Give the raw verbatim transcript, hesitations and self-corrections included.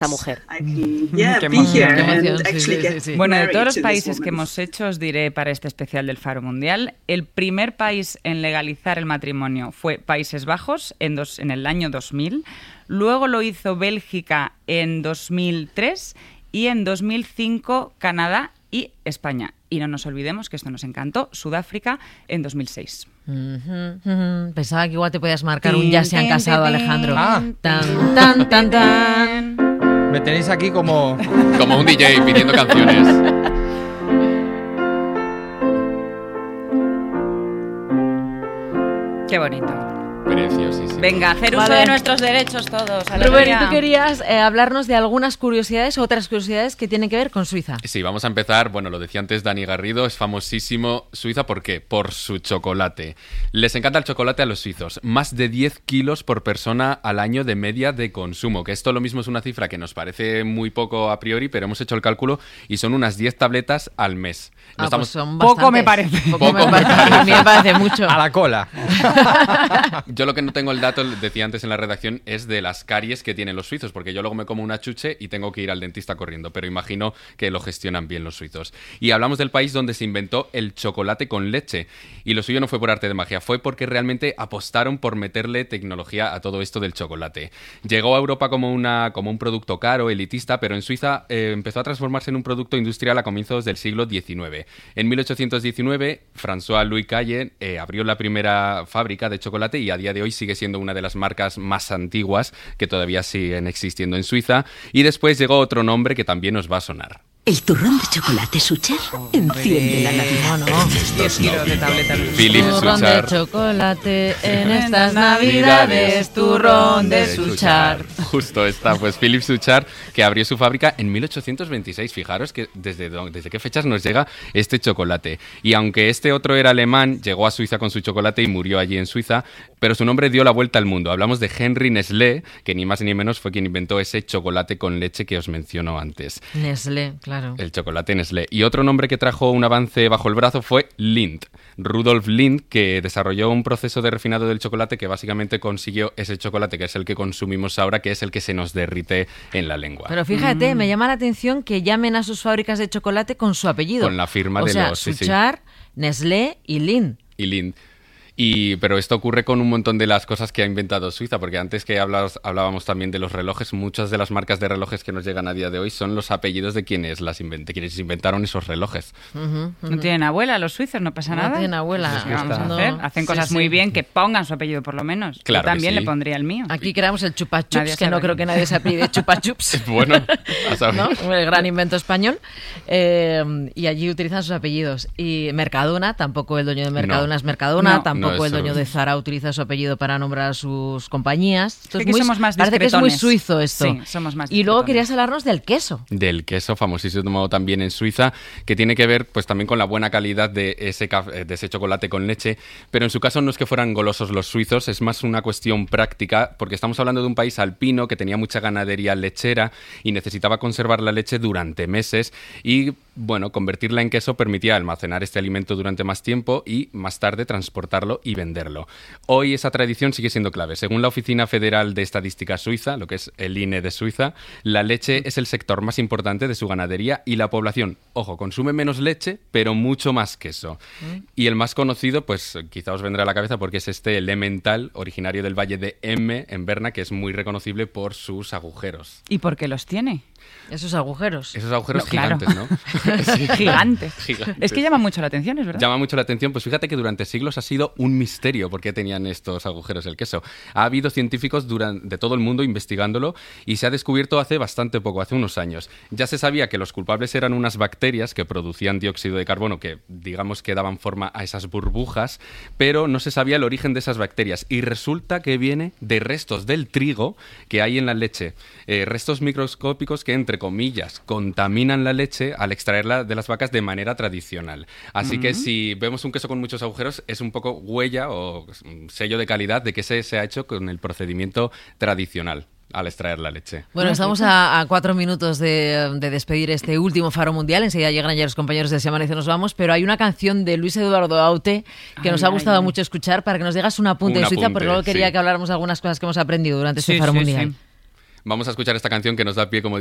mujer. Qué emoción. Qué emoción. Sí, sí, sí, sí. Bueno, de todos los países que hemos hecho, os diré para este especial del Faro Mundial, el primer país en legalizar el matrimonio fue Países Bajos en, dos, en el año dos mil, luego lo hizo Bélgica en dos mil tres y en dos mil cinco Canadá y España. Y no nos olvidemos que esto nos encantó, Sudáfrica en dos mil seis. Uh-huh, uh-huh. Pensaba que igual te podías marcar un ya se han casado, Alejandro. Ah. Tan, tan, tan, tan. Me tenéis aquí como... Como un D J pidiendo canciones. Qué bonito. Preciosísimo. Venga, hacer uso vale. de nuestros derechos todos. Rubén, tú querías eh, hablarnos de algunas curiosidades, otras curiosidades que tienen que ver con Suiza. Sí, vamos a empezar. Bueno, lo decía antes Dani Garrido, es famosísimo Suiza. ¿Por qué? Por su chocolate. Les encanta el chocolate a los suizos. Más de diez kilos por persona al año de media de consumo. Que esto lo mismo es una cifra que nos parece muy poco a priori, pero hemos hecho el cálculo y son unas diez tabletas al mes. No ah, estamos... pues son poco me parece. Poco, poco me parece. A mí me parece mucho. A la cola. Yo lo que no tengo el dato, decía antes en la redacción, es de las caries que tienen los suizos, porque yo luego me como una chuche y tengo que ir al dentista corriendo, pero imagino que lo gestionan bien los suizos. Y hablamos del país donde se inventó el chocolate con leche, y lo suyo no fue por arte de magia, fue porque realmente apostaron por meterle tecnología a todo esto del chocolate. Llegó a Europa como, una, como un producto caro, elitista, pero en Suiza eh, empezó a transformarse en un producto industrial a comienzos del siglo diecinueve. En mil ochocientos diecinueve, François Louis Caille eh, abrió la primera fábrica de chocolate y a día de hoy sigue siendo una de las marcas más antiguas que todavía siguen existiendo en Suiza. Y después llegó otro nombre que también os va a sonar. El turrón de chocolate Suchar enciende la Navidad. No, no. diez kilos de tableta. Philippe turrón Suchard. de chocolate en estas Navidades, turrón de Suchard. Justo está, pues Philippe Suchard, que abrió su fábrica en mil ochocientos veintiséis. Fijaros que desde, desde qué fechas nos llega este chocolate. Y aunque este otro era alemán, llegó a Suiza con su chocolate y murió allí en Suiza, pero su nombre dio la vuelta al mundo. Hablamos de Henry Nestlé, que ni más ni menos fue quien inventó ese chocolate con leche que os menciono antes. Nestlé, claro. Claro. El chocolate Nestlé. Y otro nombre que trajo un avance bajo el brazo fue Lindt. Rudolf Lindt, que desarrolló un proceso de refinado del chocolate que básicamente consiguió ese chocolate que es el que consumimos ahora, que es el que se nos derrite en la lengua. Pero fíjate, mm. me llama la atención que llamen a sus fábricas de chocolate con su apellido. Con la firma o de sea, los... Sí, Suchard, sí. Nestlé y Lindt. Y Lindt. Y, pero esto ocurre con un montón de las cosas que ha inventado Suiza, porque antes que hablas, hablábamos también de los relojes, muchas de las marcas de relojes que nos llegan a día de hoy son los apellidos de quienes las invent- quienes inventaron esos relojes. Uh-huh, uh-huh. No tienen abuela los suizos, no pasa no nada. No tienen abuela. Pues, ¿qué vamos a no. hacer? Hacen cosas sí, muy sí. bien, que pongan su apellido por lo menos. Claro. Yo también sí. le pondría el mío. Aquí creamos el Chupa Chups, Nadie que no sabe. creo que nadie se apellide Chupa Chups. Bueno, a saber. ¿No? El gran invento español. Eh, y allí utilizan sus apellidos. Y Mercadona, tampoco el dueño de Mercadona no. es Mercadona, no, tampoco no el dueño eso. de Zara utiliza su apellido para nombrar a sus compañías. Esto es es que muy, somos más parece que es muy discretones. suizo esto. Sí, somos más y luego discretones. querías hablarnos del queso. Del queso, famosísimo también en Suiza, que tiene que ver pues también con la buena calidad de ese, café, de ese chocolate con leche, pero en su caso no es que fueran golosos los suizos, es más una cuestión práctica, porque estamos hablando de un país alpino que tenía mucha ganadería lechera y necesitaba conservar la leche durante meses y, bueno, convertirla en queso permitía almacenar este alimento durante más tiempo y más tarde transportarlo y venderlo. Hoy esa tradición sigue siendo clave. Según la Oficina Federal de Estadística Suiza, lo que es el I N E de Suiza, la leche es el sector más importante de su ganadería y la población, ojo, consume menos leche, pero mucho más queso. ¿Mm? Y el más conocido, pues quizá os vendrá a la cabeza porque es este Emmental, originario del valle de Emme, en Berna, que es muy reconocible por sus agujeros. ¿Y por qué los tiene? Esos agujeros. Esos agujeros no, gigantes, claro. ¿no? Sí. gigantes. gigantes. Es que llama mucho la atención, es verdad. Llama mucho la atención. Pues fíjate que durante siglos ha sido un misterio por qué tenían estos agujeros el queso. Ha habido científicos durante, de todo el mundo investigándolo y se ha descubierto hace bastante poco, hace unos años. Ya se sabía que los culpables eran unas bacterias que producían dióxido de carbono que, digamos, que daban forma a esas burbujas, pero no se sabía el origen de esas bacterias. Y resulta que viene de restos del trigo que hay en la leche. Eh, restos microscópicos que, entre comillas, contaminan la leche al extraerla de las vacas de manera tradicional. Así uh-huh. que si vemos un queso con muchos agujeros, es un poco huella o sello de calidad de que ese se ha hecho con el procedimiento tradicional al extraer la leche. Bueno, estamos a, a cuatro minutos de, de despedir este último Faro Mundial. Enseguida llegan ya los compañeros de Se Amanece Nos Vamos, pero hay una canción de Luis Eduardo Aute que ay, nos ha gustado ay, mucho escuchar para que nos digas un apunte un de Suiza, apunte, porque luego quería sí. que habláramos algunas cosas que hemos aprendido durante sí, este Faro sí, Mundial. Sí. Vamos a escuchar esta canción que nos da pie, como